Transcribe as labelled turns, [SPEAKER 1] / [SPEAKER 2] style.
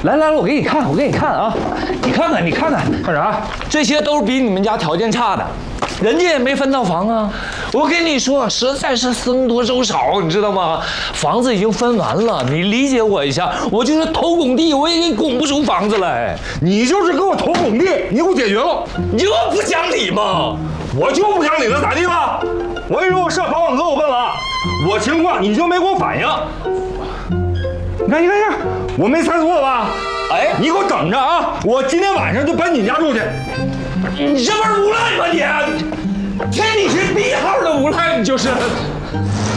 [SPEAKER 1] 来，我给你看啊，你看看，
[SPEAKER 2] 看啥？
[SPEAKER 1] 这些都是比你们家条件差的，人家也没分到房啊。我跟你说，实在是僧多粥少，你知道吗？房子已经分完了，你理解我一下。我就是投拱地，我也给拱不出房子来。
[SPEAKER 2] 你就是给我投拱地，你给我解决了，
[SPEAKER 1] 你就不讲理吗？
[SPEAKER 2] 我就不讲理了，咋地吧？我跟你说，我上房管科我问了，我情况你就没给我反应。你看，我没猜错吧？
[SPEAKER 1] 哎，
[SPEAKER 2] 你给我等着啊！我今天晚上就搬你家住去。
[SPEAKER 1] 你这不是无赖吗你？天底下第一号的无赖，你就是。